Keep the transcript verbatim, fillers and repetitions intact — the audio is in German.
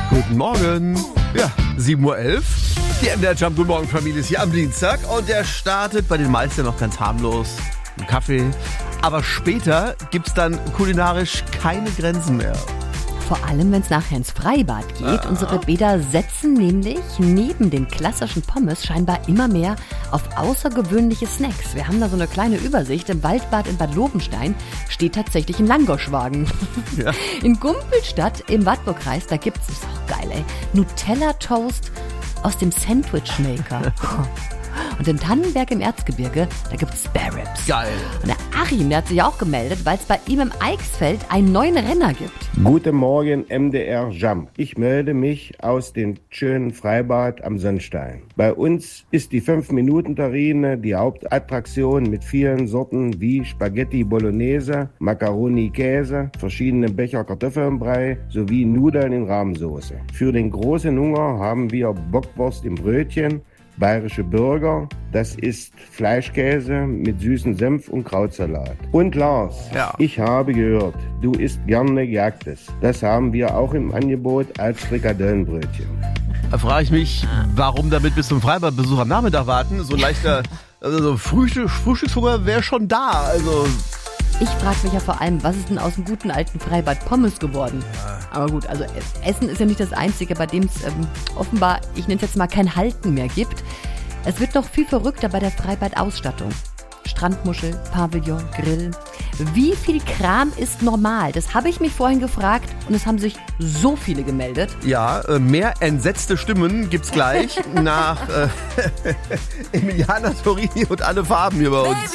Guten Morgen. Ja, sieben Uhr elf. Die M D R Jump Guten Morgen Familie ist hier am Dienstag und der startet bei den meisten noch ganz harmlos. Ein Kaffee. Aber später gibt's dann kulinarisch keine Grenzen mehr. Vor allem, wenn es nachher ins Freibad geht. Ah. Unsere Bäder setzen nämlich neben den klassischen Pommes scheinbar immer mehr auf außergewöhnliche Snacks. Wir haben da so eine kleine Übersicht. Im Waldbad in Bad Lobenstein steht tatsächlich ein Langoschwagen. Ja. In Gumpelstadt im Wartburgkreis, da gibt's, ist auch geil, ey, Nutella-Toast aus dem Sandwich-Maker. Und in Tannenberg im Erzgebirge, da gibt's Spare Ribs. Geil. Und der Achim, der hat sich auch gemeldet, weil es bei ihm im Eichsfeld einen neuen Renner gibt. Guten Morgen, M D R Jump. Ich melde mich aus dem schönen Freibad am Sonnstein. Bei uns ist die fünf Minuten Terrine die Hauptattraktion mit vielen Sorten wie Spaghetti Bolognese, Macaroni Käse, verschiedene Becher Kartoffelbrei sowie Nudeln in Rahmsoße. Für den großen Hunger haben wir Bockwurst im Brötchen, bayerische Burger, das ist Fleischkäse mit süßen Senf und Krautsalat. Und Lars, Ja. ich habe gehört, du isst gerne Gejagtes. Das haben wir auch im Angebot als Frikadellenbrötchen. Da frage ich mich, warum damit bis zum Freibadbesuch am Nachmittag warten? So ein leichter also Frühstück, Frühstückshunger wäre schon da. Also Ich frage mich ja vor allem, was ist denn aus dem guten alten Freibad Pommes geworden? Aber gut, also Essen ist ja nicht das Einzige, bei dem es ähm, offenbar, ich nenne es jetzt mal, kein Halten mehr gibt. Es wird noch viel verrückter bei der Freibadausstattung. Strandmuschel, Pavillon, Grill. Wie viel Kram ist normal? Das habe ich mich vorhin gefragt und es haben sich so viele gemeldet. ja, äh, mehr entsetzte Stimmen gibt's gleich nach äh, Emiliana Torini und alle Farben hier bei uns.